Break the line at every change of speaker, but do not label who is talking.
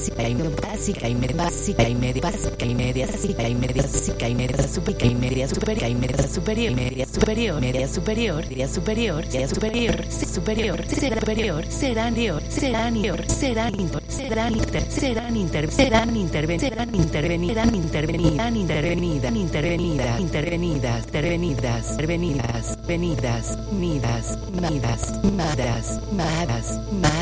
básica y media básica y media básica y media básica y media básica y media superior y media superior y media superior media superior media superior media superior media superior superior será superior serán dior serán dior serán inter serán inter serán inter serán intervenirán intervenirán intervenirán intervenida intervenida intervenidas intervenidas intervenidas venidas midas madas madas madas madas